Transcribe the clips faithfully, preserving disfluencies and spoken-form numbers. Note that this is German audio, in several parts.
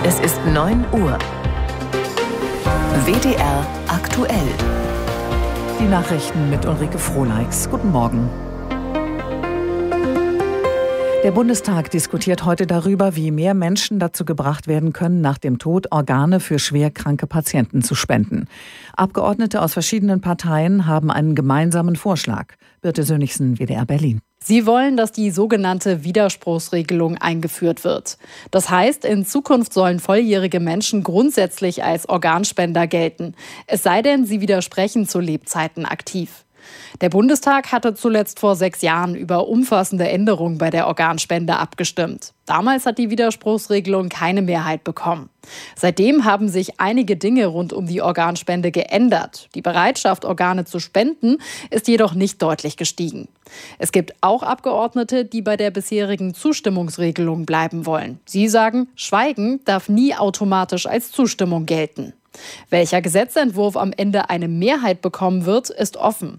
Es ist neun Uhr. W D R aktuell. Die Nachrichten mit Ulrike Frohleix. Guten Morgen. Der Bundestag diskutiert heute darüber, wie mehr Menschen dazu gebracht werden können, nach dem Tod Organe für schwerkranke Patienten zu spenden. Abgeordnete aus verschiedenen Parteien haben einen gemeinsamen Vorschlag. Birte Sönnigsen, W D R Berlin. Sie wollen, dass die sogenannte Widerspruchsregelung eingeführt wird. Das heißt, in Zukunft sollen volljährige Menschen grundsätzlich als Organspender gelten. Es sei denn, sie widersprechen zu Lebzeiten aktiv. Der Bundestag hatte zuletzt vor sechs Jahren über umfassende Änderungen bei der Organspende abgestimmt. Damals hat die Widerspruchsregelung keine Mehrheit bekommen. Seitdem haben sich einige Dinge rund um die Organspende geändert. Die Bereitschaft, Organe zu spenden, ist jedoch nicht deutlich gestiegen. Es gibt auch Abgeordnete, die bei der bisherigen Zustimmungsregelung bleiben wollen. Sie sagen, Schweigen darf nie automatisch als Zustimmung gelten. Welcher Gesetzentwurf am Ende eine Mehrheit bekommen wird, ist offen.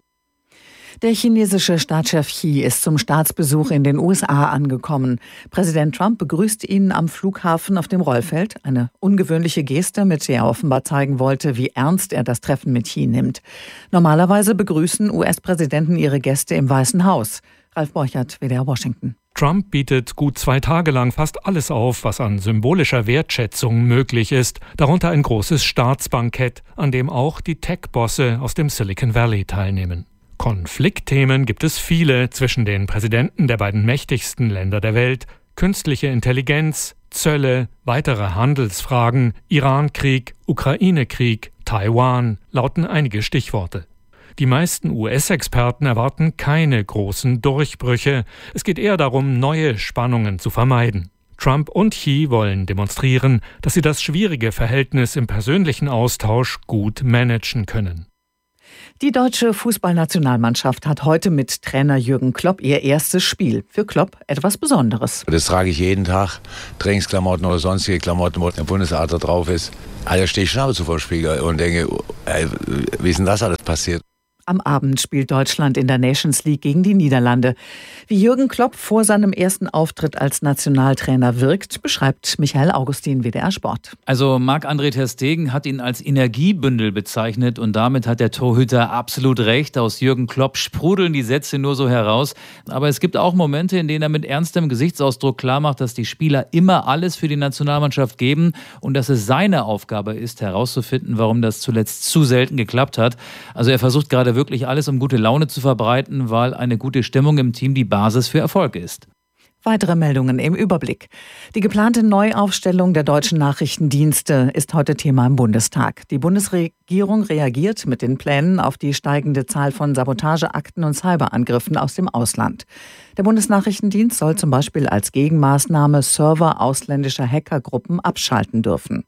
Der chinesische Staatschef Xi ist zum Staatsbesuch in den U S A angekommen. Präsident Trump begrüßt ihn am Flughafen auf dem Rollfeld. Eine ungewöhnliche Geste, mit der er offenbar zeigen wollte, wie ernst er das Treffen mit Xi nimmt. Normalerweise begrüßen U S-Präsidenten ihre Gäste im Weißen Haus. Ralf Borchert, W D R Washington. Trump bietet gut zwei Tage lang fast alles auf, was an symbolischer Wertschätzung möglich ist. Darunter ein großes Staatsbankett, an dem auch die Tech-Bosse aus dem Silicon Valley teilnehmen. Konfliktthemen gibt es viele zwischen den Präsidenten der beiden mächtigsten Länder der Welt. Künstliche Intelligenz, Zölle, weitere Handelsfragen, Iran-Krieg, Ukraine-Krieg, Taiwan lauten einige Stichworte. Die meisten U S-Experten erwarten keine großen Durchbrüche. Es geht eher darum, neue Spannungen zu vermeiden. Trump und Xi wollen demonstrieren, dass sie das schwierige Verhältnis im persönlichen Austausch gut managen können. Die deutsche Fußballnationalmannschaft hat heute mit Trainer Jürgen Klopp ihr erstes Spiel. Für Klopp etwas Besonderes. Das trage ich jeden Tag. Trainingsklamotten oder sonstige Klamotten, wo der Bundesadler drauf ist. Also stehe ich Schnauze vor dem Spiegel und denke, ey, wie ist denn das alles passiert? Am Abend spielt Deutschland in der Nations League gegen die Niederlande. Wie Jürgen Klopp vor seinem ersten Auftritt als Nationaltrainer wirkt, beschreibt Michael Augustin, W D R Sport. Also Marc-André ter Stegen hat ihn als Energiebündel bezeichnet und damit hat der Torhüter absolut recht. Aus Jürgen Klopp sprudeln die Sätze nur so heraus. Aber es gibt auch Momente, in denen er mit ernstem Gesichtsausdruck klarmacht, dass die Spieler immer alles für die Nationalmannschaft geben und dass es seine Aufgabe ist, herauszufinden, warum das zuletzt zu selten geklappt hat. Also er versucht gerade wirklich alles, um gute Laune zu verbreiten, weil eine gute Stimmung im Team die Basis für Erfolg ist. Weitere Meldungen im Überblick. Die geplante Neuaufstellung der deutschen Nachrichtendienste ist heute Thema im Bundestag. Die Bundesregierung reagiert mit den Plänen auf die steigende Zahl von Sabotageakten und Cyberangriffen aus dem Ausland. Der Bundesnachrichtendienst soll zum Beispiel als Gegenmaßnahme Server ausländischer Hackergruppen abschalten dürfen.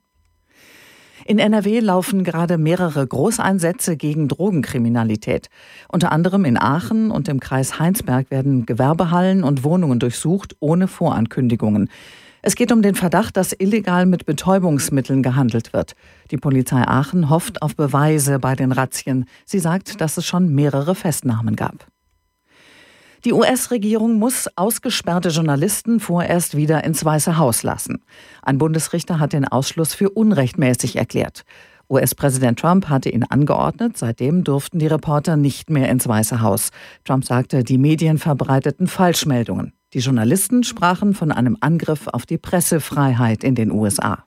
In N R W laufen gerade mehrere Großeinsätze gegen Drogenkriminalität. Unter anderem in Aachen und im Kreis Heinsberg werden Gewerbehallen und Wohnungen durchsucht, ohne Vorankündigungen. Es geht um den Verdacht, dass illegal mit Betäubungsmitteln gehandelt wird. Die Polizei Aachen hofft auf Beweise bei den Razzien. Sie sagt, dass es schon mehrere Festnahmen gab. Die U S-Regierung muss ausgesperrte Journalisten vorerst wieder ins Weiße Haus lassen. Ein Bundesrichter hat den Ausschluss für unrechtmäßig erklärt. U S-Präsident Trump hatte ihn angeordnet. Seitdem durften die Reporter nicht mehr ins Weiße Haus. Trump sagte, die Medien verbreiteten Falschmeldungen. Die Journalisten sprachen von einem Angriff auf die Pressefreiheit in den U S A.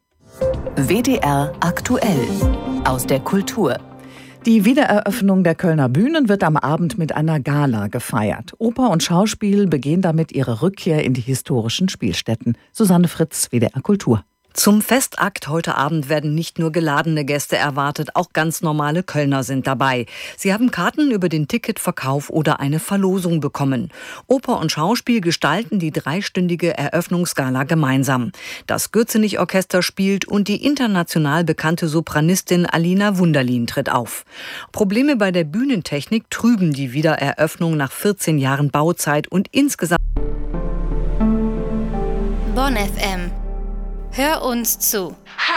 W D R aktuell aus der Kultur. Die Wiedereröffnung der Kölner Bühnen wird am Abend mit einer Gala gefeiert. Oper und Schauspiel begehen damit ihre Rückkehr in die historischen Spielstätten. Susanne Fritz, W D R Kultur. Zum Festakt heute Abend werden nicht nur geladene Gäste erwartet, auch ganz normale Kölner sind dabei. Sie haben Karten über den Ticketverkauf oder eine Verlosung bekommen. Oper und Schauspiel gestalten die dreistündige Eröffnungsgala gemeinsam. Das Gürzenich-Orchester spielt und die international bekannte Sopranistin Alina Wunderlin tritt auf. Probleme bei der Bühnentechnik trüben die Wiedereröffnung nach vierzehn Jahren Bauzeit und insgesamt. Bonn F M. Hör uns zu.